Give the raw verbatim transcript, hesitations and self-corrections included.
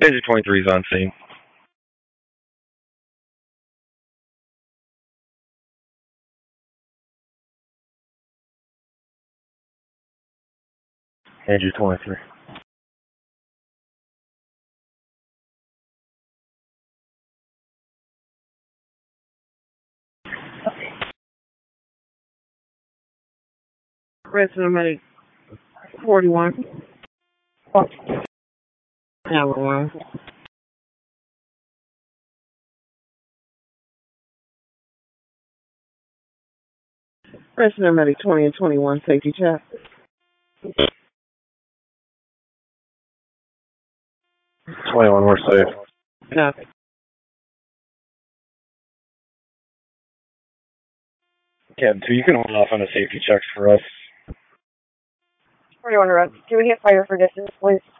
Engine twenty-three is on scene. Engine twenty-three. Resident Medic forty-one. Number one. Resident Medic twenty and twenty-one. Safety check. twenty-one, we're safe. Nothing. Cab two, you can hold off on the safety checks for us. forty-one, Russ. Can we get fire for distance, please?